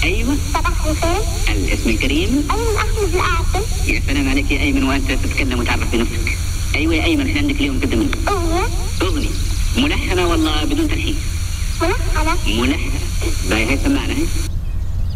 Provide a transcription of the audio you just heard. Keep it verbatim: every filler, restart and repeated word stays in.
ايوه. صباح الخير. الاسم الكريم؟ ايمن احمد العاصم. يا سلام عليك يا ايمن وانت تتكلم وتعرف بنفسك. ايوه يا ايمن، في عندك اليوم قدم لنا اغنية. اغنية ملحنة ولا بدون تلحين؟ ملحنة. ملحنة. باي هاي سمعنا هاي.